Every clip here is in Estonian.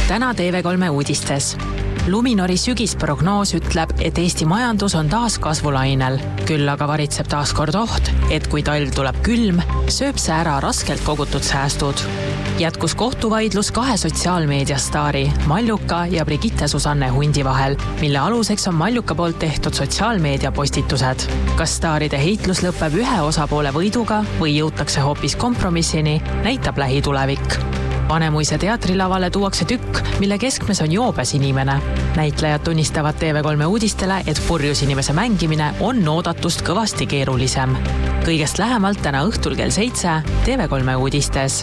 Täna TV3 uudistes. Luminori sügisprognoos ütleb, et Eesti majandus on taas kasvulainel. Küll aga varitseb taas kord oht, et kui talv tuleb külm, sööb see ära raskelt kogutud säästud. Jätkus kohtuvaidlus 2 sotsiaalmeediastaari, Malluka ja Brigitte Susanne Hundi vahel, mille aluseks on Malluka poolt tehtud sotsiaalmeediapostitused. Kas staaride heitlus lõpeb ühe osapoole võiduga või jõutakse hoopis kompromissini, näitab lähitulevik. Vanemuise teatrilavale tuuakse tükk, mille keskmes on joobes inimene. Näitlejad tunnistavad TV3 uudistele, et purjus inimese mängimine on oodatust kõvasti keerulisem. Kõigest lähemalt täna õhtul kell 7 TV3 uudistes.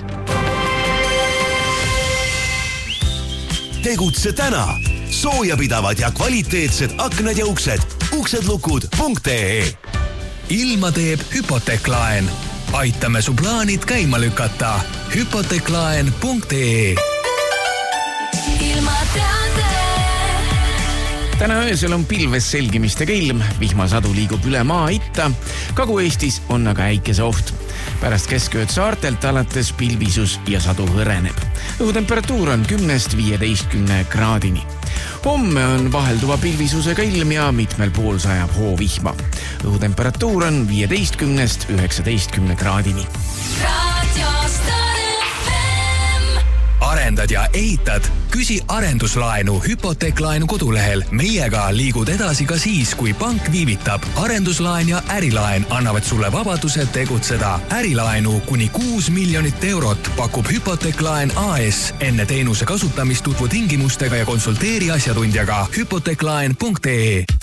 Tegutse täna. Soojapidavad ja kvaliteetsed aknad ja uksed. uksedlukud.ee. Ilma teeb Hypoteklaen. Aitame su plaanid käima lükata. Hypoteklaen.ee. Täna öösel on pilves selgimistega ilm, vihmasadu liigub üle maa itta, Kagu-Eestis on aga äikese oht. Pärast keskööd saartelt alates pilvisus ja sadu hõreneb. Õhutemperatuur on 10–15 kraadini. Homme on vahelduva pilvisusega ilm ja mitmel pool sajab hoovihma. Õhutemperatuur on 15–19 kraadini. Arendad ja ehitad? Küsi arenduslaenu Hypoteklaenu kodulehel. Meiega liigud edasi ka siis, kui pank viivitab. Arenduslaen ja ärilaen annavad sulle vabaduse tegutseda. Ärilaenu kuni 6 miljonit eurot pakub Hypoteklaen AS. Enne teenuse kasutamist tutvu tingimustega ja konsulteeri asjatundjaga. Hypoteklaen.ee.